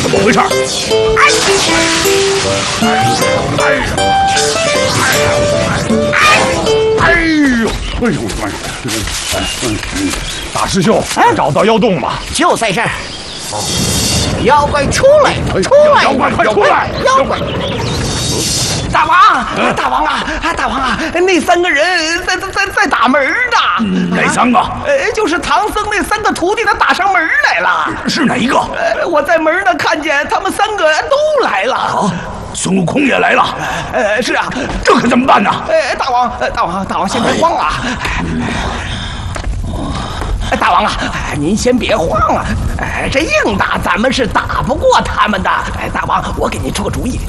怎么回事？大师兄，找到妖洞了， 就在这儿。妖怪出来，出来！ 妖怪快出来！ 妖怪！大王，大王啊，大王啊，那3个人在打门呢。 哪3个？ 就是唐僧那3个徒弟，他打上门来了。 是哪一个？ 我在门那看见他们3个都来了。 啊，孙悟空也来了。 是啊， 这可怎么办呢？ 大王，先别慌啊！大王啊，您先别慌啊！这硬打咱们是打不过他们的。大王，我给您出个主意。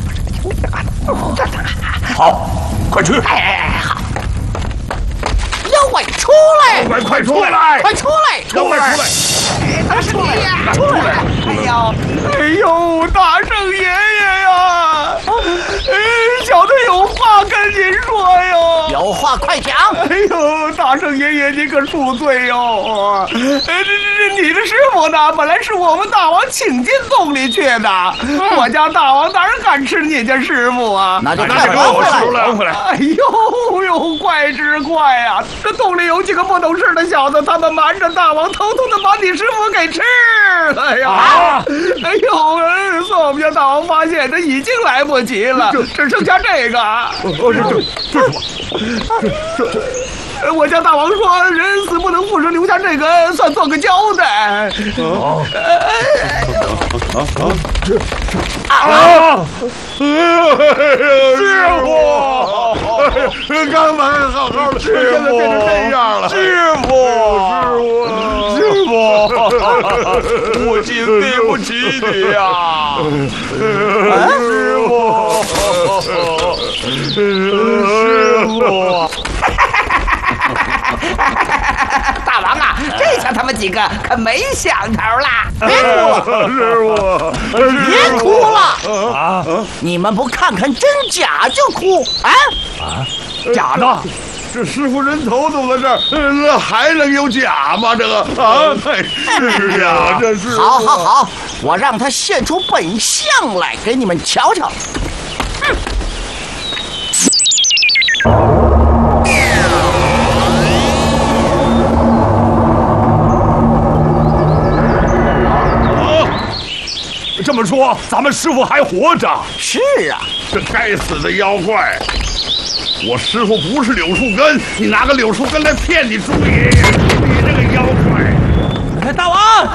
好，快去！ 好。妖怪出来！ 妖怪快出来！ 快出来！ 妖怪出来！ 大圣爷爷，出来！哎呦，大圣爷爷呀！小的有话跟您说哟。有话快讲。哎呦，大圣爷爷，您可恕罪哟！你的师傅呢？本来是我们大王请进洞里去的。我家大王哪敢吃你家师傅啊？那就快还回来！哎呦，怪之怪呀！这洞里有几个不懂事的小子，他们瞒着大王，偷偷的把你师傅给吃了呀！哎呦，算我们家大王发现，这已经来不及了，只剩下这个。我家大王说，人死不能复生，留下这个算做个交代。师傅，刚才好好的，现在变成这样了。师傅， 母亲对不起你呀！师傅，师傅。 大王啊，这下他们几个可没想头了。别哭了， 师傅， 别哭了啊！你们不看看真假就哭啊？ 假的。 这师傅人头都在这儿，那还能有假吗？这个啊，是呀，这是。 好，我让他现出本相来给你们瞧瞧。 这么说，咱们师傅还活着？ 是啊， 这该死的妖怪！我师傅不是柳树根，你拿个柳树根来骗你猪爷爷，你这个妖怪！ 大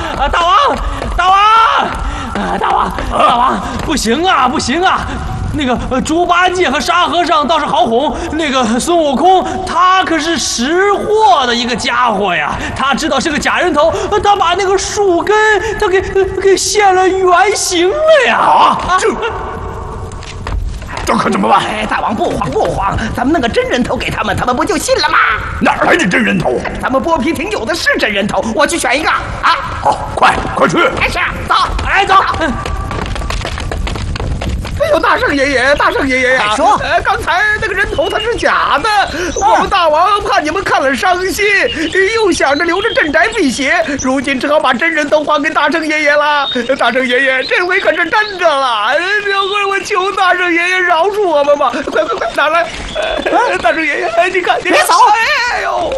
王，不行啊！那个猪八戒和沙和尚倒是好哄，那个孙悟空他可是识货的一个家伙呀，他知道是个假人头，他把那个树根他给现了原形了呀！ 这可怎么办？ 大王不慌，咱们弄个真人头给他们，他们不就信了吗？ 哪来的真人头？ 咱们剥皮亭有的是真人头，我去选一个啊！ 好，快去！ 是，走！哎呦，大圣爷爷呀！说，刚才那个人头他是假的，我们大王怕你们看了伤心，又想着留着镇宅辟邪，如今只好把真人头还给大圣爷爷了。大圣爷爷，这回可是真的了，我求大圣爷爷饶恕我们吧！快拿来！大圣爷爷，你看，别走！哎呦！